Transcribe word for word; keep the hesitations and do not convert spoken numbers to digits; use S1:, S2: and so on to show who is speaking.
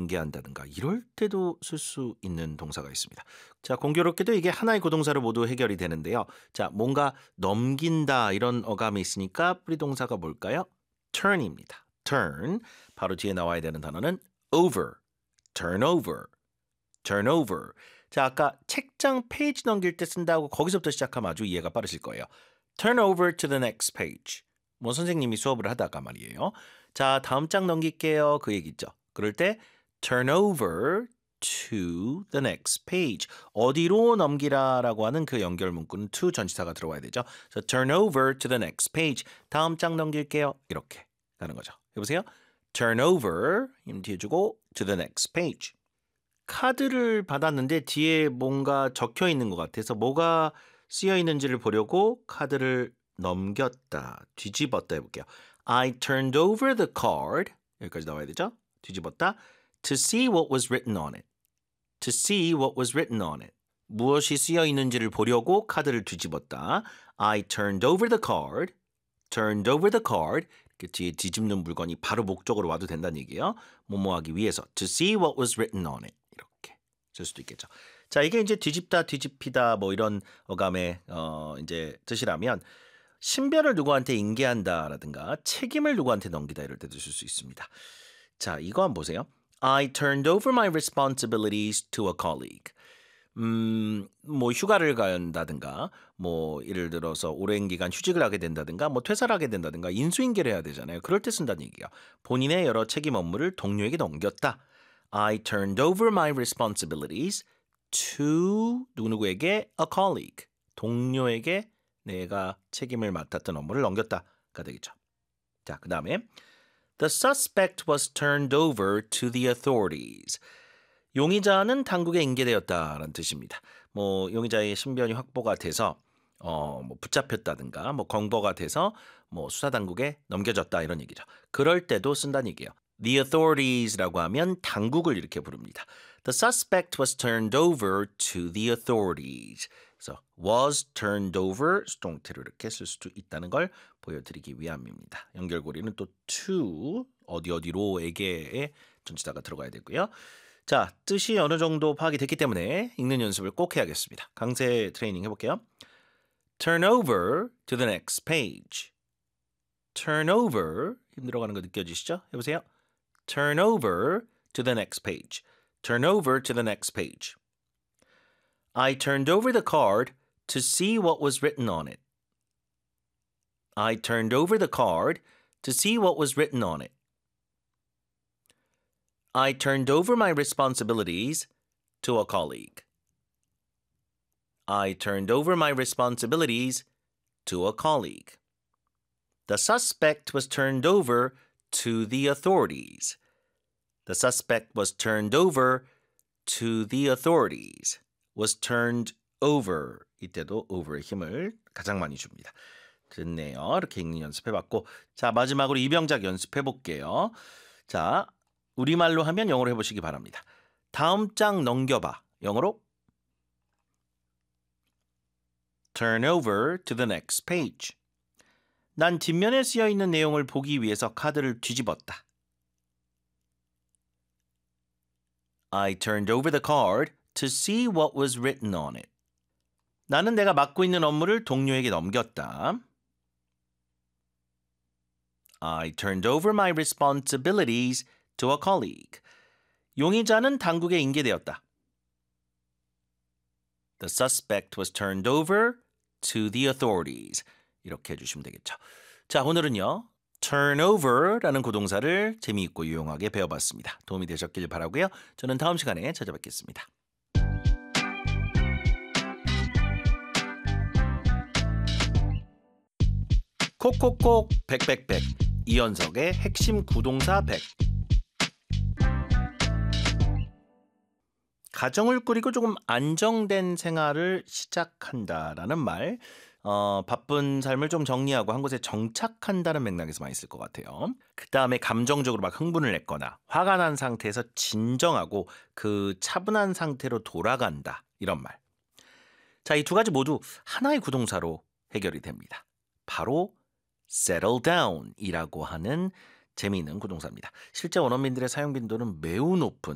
S1: 인계한다든가 이럴 때도 쓸 수 있는 동사가 있습니다. 자, 공교롭게도 이게 하나의 고동사로 모두 해결이 되는데요. 자, 뭔가 넘긴다 이런 어감이 있으니까 뿌리 동사가 뭘까요? turn입니다. turn. 바로 뒤에 나와야 되는 단어는 over. turn over. turn over. 자, 아까 책장 페이지 넘길 때 쓴다고 거기서부터 시작하면 아주 이해가 빠르실 거예요. turn over to the next page. 뭐 선생님이 수업을 하다가 말이에요. 자, 다음 장 넘길게요. 그 얘기죠. 그럴 때 turn over to the next page. 어디로 넘기라라고 하는 그 연결 문구는 to 전치사가 들어와야 되죠. 그래서 turn over to the next page. 다음 장 넘길게요. 이렇게 가는 거죠. 해보세요. turn over 힘 뒤에 주고 to the next page. 카드를 받았는데 뒤에 뭔가 적혀 있는 것 같아서 뭐가 쓰여 있는지를 보려고 카드를 넘겼다, 뒤집었다 해볼게요. I turned over the card. 여기까지 나와야 되죠? 뒤집었다. To see what was written on it. To see what was written on it. 무엇이 쓰여 있는지를 보려고 카드를 뒤집었다. I turned over the card. Turned over the card. 이렇게 뒤에 뒤집는 물건이 바로 목적으로 와도 된다는 얘기예요. 뭐뭐 하기 위해서. To see what was written on it. 이렇게 쓸 수도 있겠죠. 자, 이게 이제 뒤집다, 뒤집히다 뭐 이런 어감의 어 이제 뜻이라면 신변을 누구한테 인계한다라든가 책임을 누구한테 넘기다 이럴 때도 쓸 수 있습니다. 자, 이거 한번 보세요. I turned over my responsibilities to a colleague. 음, 뭐 휴가를 간다든가 뭐 예를 들어서 오랜 기간 휴직을 하게 된다든가 뭐 퇴사를 하게 된다든가 인수인계를 해야 되잖아요. 그럴 때 쓴다는 얘기예요. 본인의 여러 책임 업무를 동료에게 넘겼다. I turned over my responsibilities to 누구누구에게 a colleague. 동료에게 내가 책임을 맡았던 업무를 넘겼다가 되겠죠. 자, 그 다음에 The suspect was turned over to the authorities. 용의자는 당국에 인계되었다라는 뜻입니다. 뭐 용의자의 신변이 확보가 돼서 어, 뭐 붙잡혔다든가 뭐 검거가 돼서 뭐 수사 당국에 넘겨졌다 이런 얘기죠. 그럴 때도 쓴다는 얘기예요. The authories라고 하면 당국을 이렇게 부릅니다. The suspect was turned over to the authorities. 그래서 was turned over 수동태로 이렇게 쓸 수도 있다는 걸 보여드리기 위함입니다. 연결고리는 또 to 어디 어디로에게의 전치사가 들어가야 되고요. 자, 뜻이 어느 정도 파악이 됐기 때문에 읽는 연습을 꼭 해야겠습니다. 강세 트레이닝 해볼게요. Turn over to the next page. Turn over 힘들어가는 거 느껴지시죠? 해보세요. Turn over to the next page. Turn over to the next page. I turned over the card to see what was written on it. I turned over the card to see what was written on it. I turned over my responsibilities to a colleague. I turned over my responsibilities to a colleague. The suspect was turned over to the authorities. The suspect was turned over to the authorities. was turned over. 이때도 over의 힘을 가장 많이 줍니다. 됐네요. 이렇게 읽는 연습해봤고 자, 마지막으로 이병작 연습해볼게요. 자, 우리말로 하면 영어로 해보시기 바랍니다. 다음 장 넘겨봐. 영어로 Turn over to the next page. 난 뒷면에 쓰여있는 내용을 보기 위해서 카드를 뒤집었다. I turned over the card to see what was written on it. 나는 내가 맡고 있는 업무를 동료에게 넘겼다. I turned over my responsibilities to a colleague. 용의자는 당국에 인계되었다. The suspect was turned over to the authorities. 이렇게 해주시면 되겠죠. 자, 오늘은요. turn over라는 고동사를 재미있고 유용하게 배워봤습니다. 도움이 되셨길 바라고요. 저는 다음 시간에 찾아뵙겠습니다. 콕콕콕 백백백 이연석의 핵심 구동사 백. 가정을 꾸리고 조금 안정된 생활을 시작한다라는 말. 어, 바쁜 삶을 좀 정리하고 한 곳에 정착한다는 맥락에서 많이 쓸 것 같아요. 그 다음에 감정적으로 막 흥분을 냈거나 화가 난 상태에서 진정하고 그 차분한 상태로 돌아간다. 이런 말. 자, 이 두 가지 모두 하나의 구동사로 해결이 됩니다. 바로 settle down 이라고 하는 재미있는 구동사입니다. 실제 원어민들의 사용 빈도는 매우 높은